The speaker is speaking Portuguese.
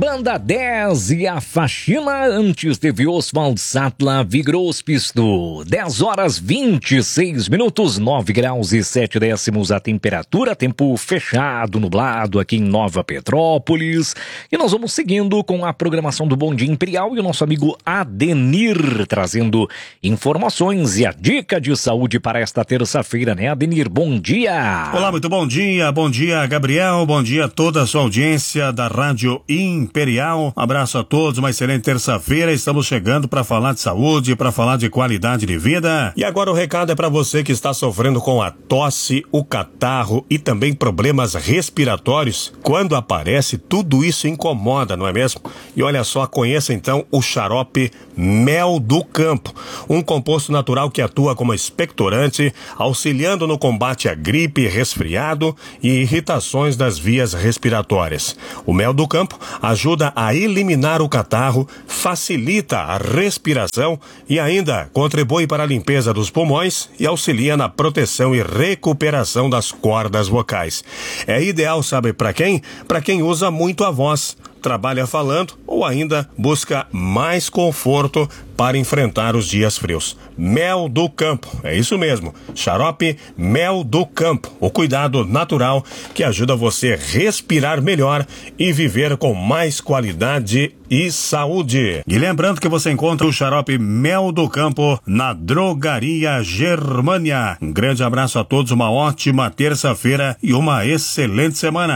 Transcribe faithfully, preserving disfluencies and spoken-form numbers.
Banda dez e a faxina. Antes teve Oswald Sattler, Vigros Pisto. dez horas vinte e seis minutos, nove graus e sete décimos a temperatura. Tempo fechado, nublado aqui em Nova Petrópolis. E nós vamos seguindo com a programação do Bom Dia Imperial e o nosso amigo Adenir trazendo informações e a dica de saúde para esta terça-feira, né, Adenir? Bom dia! Olá, muito bom dia, bom dia, Gabriel, bom dia a toda a sua audiência da Rádio Imperial. Abraço a todos, uma excelente terça-feira. Estamos chegando para falar de saúde, para falar de qualidade de vida. E agora o recado é para você que está sofrendo com a tosse, o catarro e também problemas respiratórios. Quando aparece, tudo isso incomoda, não é mesmo? E olha só, conheça então o xarope Mel do Campo, um composto natural que atua como expectorante, auxiliando no combate à gripe, resfriado e irritações das vias respiratórias. O Mel do Campo ajuda a eliminar o catarro, facilita a respiração e ainda contribui para a limpeza dos pulmões e auxilia na proteção e recuperação das cordas vocais. É ideal, sabe para quem? Para quem usa muito a voz, trabalha falando ou ainda busca mais conforto para enfrentar os dias frios. Mel do Campo, é isso mesmo, xarope Mel do Campo, o cuidado natural que ajuda você a respirar melhor e viver com mais qualidade e saúde. E lembrando que você encontra o xarope Mel do Campo na Drogaria Germânia. Um grande abraço a todos, uma ótima terça-feira e uma excelente semana.